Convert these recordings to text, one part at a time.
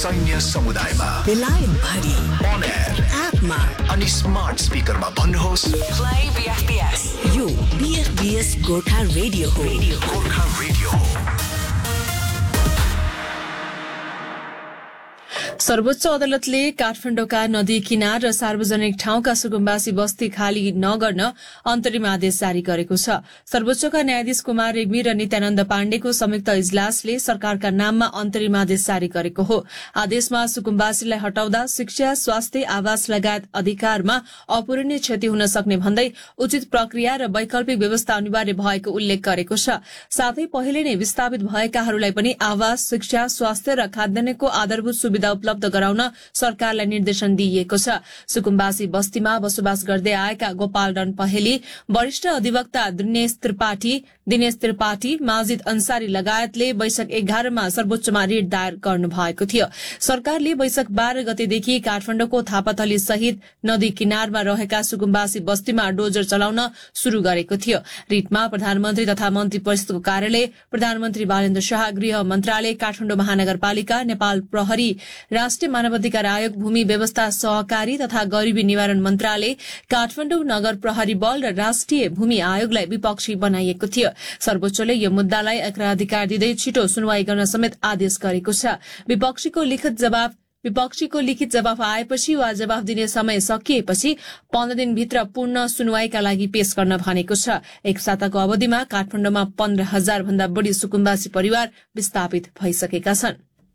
सैन्य समुदायमा बेलायत भरि on air एपमा अनि स्मार्ट स्पिकरमा भन्नुहोस् प्ले बीएफबीएस। यो बीएफबीएस गोर्खा रेडियो हो। गोर्खा रेडियो हो। सर्वोच्च अदालतले काठमाडौँका नदी किनार र सार्वजनिक ठाउँका सुकुम्बासी बस्ती खाली नगर्न अन्तरिम आदेश जारी गरेको छ। सर्वोच्चका न्यायाधीश कुमार रेग्मी र नित्यानन्द पाण्डेको संयुक्त इजलासले सरकारका नाममा अन्तरिम आदेश जारी गरेको हो। आदेशमा सुकुम्बासीलाई हटाउँदा शिक्षा, स्वास्थ्य, आवास लगायत अधिकारमा अपूरणीय क्षति हुन सक्ने भन्दै उचित प्रक्रिया र वैकल्पिक व्यवस्था अनिवार्य भएको उल्लेख गरेको छ। साथै पहिले नै विस्थापित भएकाहरूलाई पनि आवास, शिक्षा, स्वास्थ्य र खाद्यान्नको आधारभूत सुविधा उपलब्ध गराउन सरकारलाई निर्देशन दिइएको छ। सुकुम्बासी बस्तीमा बसोबास गर्दै आएका गोपाल रन पहेली, वरिष्ठ अधिवक्ता दिनेश त्रिपाठी, माजिद अन्सारी लगायतले वैशाख 11 मा सर्वोच्चमा रिट दायर गर्नु भएको थियो। सरकारले वैशाख 12 गतेदेखि काठमाडौँको थापाथली सहित नदी किनारमा रहेका सुकुम्बासी बस्तीमा डोजर चलाउन शुरू गरेको थियो। रिटमा प्रधानमन्त्री तथा मन्त्री परिषदको कार्यालय, प्रधानमन्त्री बालेन्द्र शाह, गृह मन्त्रालय, काठमाडौँ महानगरपालिका, नेपाल प्रहरी, राष्ट्रिय मानवाधिकार आयोग, भूमि व्यवस्था सहकारी तथा गरीबी निवारण मन्त्रालय, काठमाडौँ नगर प्रहरी बल र राष्ट्रिय भूमि आयोगलाई विपक्षी बनाइएको थियो। सर्वोच्चले यो मुद्दालाई अग्राधिकार दिँदै छिटो सुनवाई गर्न समेत आदेश गरेको छ। विपक्षीको लिखित जवाफ आएपछि वा जवाफ दिने समय सकिएपछि 15 दिनभित्र पूर्ण सुनवाईका लागि पेश गर्न भनेको छ। एक साताको अवधिमा काठमाडौँमा 15,000 भन्दा बढ़ी सुकुम्बासी परिवार विस्थापित भइसकेका छन्।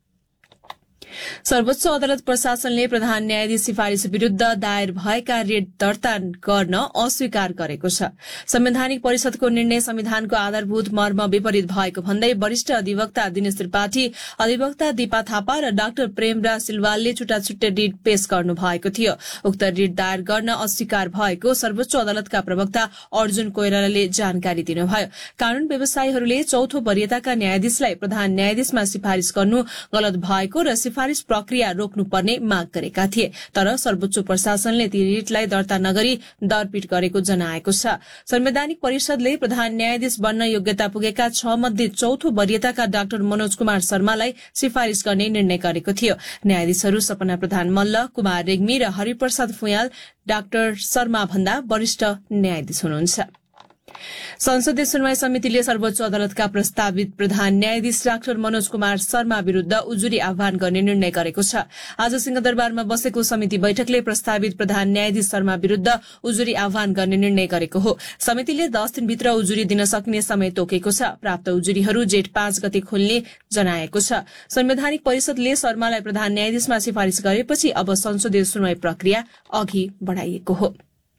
सर्वोच्च अदालत प्रशासनले प्रधान न्यायाधीश सिफारिश विरूद्ध दायर भएका रिट दर्ता गर्न अस्वीकार गरेको छ। संवैधानिक परिषदको निर्णय संविधानको आधारभूत मर्म विपरीत भएको भन्दै वरिष्ठ अधिवक्ता दिनेश त्रिपाठी, अधिवक्ता दीपा थापा र डाक्टर प्रेमराज सिलवालले छुट्टा-छुट्टै रिट पेश गर्नु भएको थियो। उक्त रिट दायर गर्न अस्वीकार भएको सर्वोच्च अदालतका प्रवक्ता अर्जुन कोइरालाले जानकारी दिनुभयो। कानून व्यवसायीहरूले चौथो वरियताका न्यायाधीशलाई प्रधान न्यायाधीशमा सिफारिश गर्नु गलत भएको र सिफारिश प्रक्रिया रोक्नुपर्ने माग गरेका थिए, तर सर्वोच्च प्रशासनले ती रिटलाई दर्ता नगरी दरपीट गरेको जनाएको छ। संवैधानिक परिषदले प्रधान न्यायाधीश बन्न योग्यता पुगेका 6 मध्ये चौथो वरियताका डाक्टर मनोज कुमार शर्मालाई सिफारिश गर्ने निर्णय गरेको थियो। न्यायाधीशहरू सपना प्रधान मल्ल, कुमार रेग्मी र हरिप्रसाद फुयाल डाक्टर शर्मा भन्दा वरिष्ठ न्यायाधीश हुनुहुन्छ। संसदीय सुनवाई समितिले सर्वोच्च अदालतका प्रस्तावित प्रधान न्यायाधीश डाक्टर मनोज कुमार शर्मा विरूद्ध उजुरी आह्वान गर्ने निर्णय गरेको छ। आज सिंहदरबारमा बसेको समिति बैठकले प्रस्तावित प्रधान न्यायाधीश शर्मा विरूद्ध उजुरी आह्वान गर्ने निर्णय गरेको हो। समितिले 10 दिनभित्र उजुरी दिन सक्ने समय तोकेको छ। प्राप्त उजुरीहरू जेठ 5 गते खोल्ने जनाएको छ। संवैधानिक परिषदले शर्मालाई प्रधान न्यायाधीशमा सिफारिश गरेपछि अब संसदीय सुनवाई प्रक्रिया अघि बढ़ाइएको हो।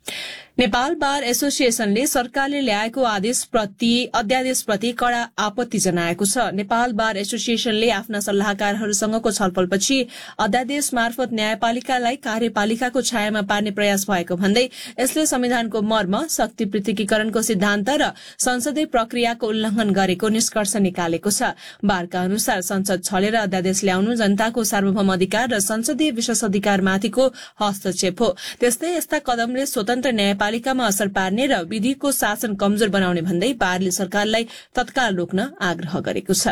नेपाल बार एसोसिएशनले सरकारले ल्याएको अध्यादेशप्रति कड़ा आपत्ति जनाएको छ। नेपाल बार एसोसिएशनले आफ्ना सल्लाहकारहरूसँगको छलफलपछि अध्यादेश मार्फत न्यायपालिकालाई कार्यपालिकाको छायामा पार्ने प्रयास भएको भन्दै यसले संविधानको मर्म, शक्ति पृथकीकरणको सिद्धान्त र संसदीय प्रक्रियाको उल्लंघन गरेको निष्कर्ष निकालेको छ। बारका अनुसार संसद छलेर अध्यादेश ल्याउनु जनताको सार्वभौम अधिकार र संसदीय विशेषाधिकारमाथिको हस्तक्षेप हो। त्यस्तै यस्ता कदमले स्वतन्त्र न्यायपालिकामा असर पार्ने र विधिको शासन कमजोर बनाउने भन्दै बारले सरकारलाई तत्काल रोक्न आग्रह गरेको छ।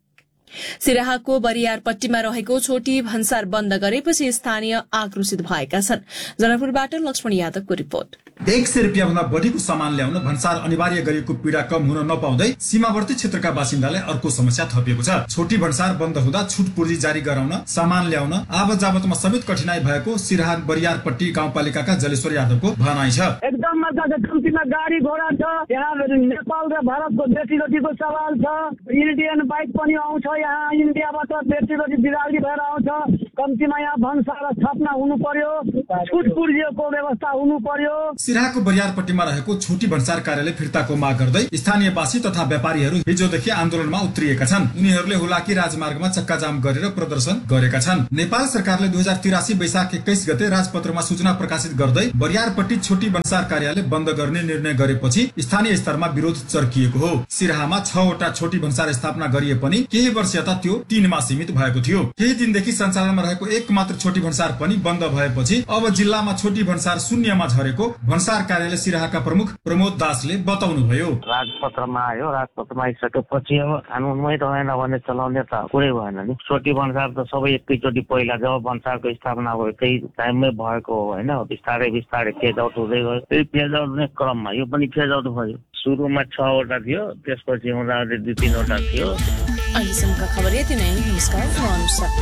सिराहाको बरियारपट्टीमा रहेको छोटी भन्सार बन्द गरेपछि स्थानीय आक्रोशित भएका छन्। जनकपुरबाट लक्ष्मण यादवको रिपोर्ट। 100 रुपियाँ भन्दा बढीको सामान ल्याउन भन्सार अनिवार्य गरिएको पीडा कम हुन नपाउँदै सीमावर्ती क्षेत्रका बासिन्दालाई अर्को समस्या थपिएको छ। छोटी भन्सार बन्द हुँदा छुट पूर्जी जारी गराउन, सामान ल्याउन, आवत जावतमा समेत कठिनाई भएको सिराहा बरियारपट्टी गाउँपालिकाका जलेश्वर यादवको भनाइ छ। एकदम कम्तीमा गाडी घोडा छ। यहाँ नेपाल र भारतको बेटीबेटीको सवाल छ। इन्डियन बाइक पनि आउँछ। यहाँ इन्डियाबाट बेटीबेटी बिराली भएर आउँछ। कम्तीमा यहाँ भन्सार स्थापना हुनु पर्यो। छुट पूर्जीको व्यवस्था हुनु पर्यो। सिराहाको बरियारपट्टीमा रहेको छोटी भन्सार कार्यालय फिर्ताको माग गर्दै स्थानीयवासी तथा व्यापारीहरू हिजोदेखि आन्दोलनमा उत्रिएका छन्। उनीहरूले हुलाकी राजमार्गमा चक्काजाम गरेर प्रदर्शन गरेका छन्। नेपाल सरकारले 2083 वैशाख 21 गते राजपत्रमा सूचना प्रकाशित गर्दै बरियारपट्टी छोटी भन्सार कार्यालय बन्द गर्ने निर्णय गरेपछि स्थानीय स्तरमा विरोध चर्किएको हो। सिराहामा 6 वटा छोटी भन्सार स्थापना गरिए पनि केही वर्ष यता त्यो 3 मा सीमित भएको थियो। केही दिनदेखि सञ्चालनमा रहेको एकमात्र छोटी भन्सार पनि बन्द भएपछि अब जिल्लामा छोटी भन्सार शून्यमा झरेको भन्सार कार्यालय सिराहाका प्रमुख प्रमोद दासले बताउनुभयो। राजपत्रमा आयो, राजपत्रमा आइसकेपछि अब कानुनमै रहेन भने चलाउने त कुरै भएन नि। छोटी भन्सार त सबै एकैचोटि पहिला जब भन्सारको स्थापना भयो त्यही टाइममै भएको हो होइन। बिस्तारै बिस्तारै फेज आउट हुँदै गयो। त्यही फेज आउट हुने क्रममा यो पनि फेज आउट भयो। सुरुमा 6 वटा थियो, त्यसपछि हुँदाखेरि 2-3 वटा थियो। अहिलेसम्मका खबर यति नै। नमस्कार।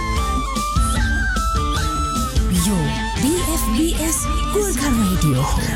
यो BFBS गोर्खा रेडियो हो।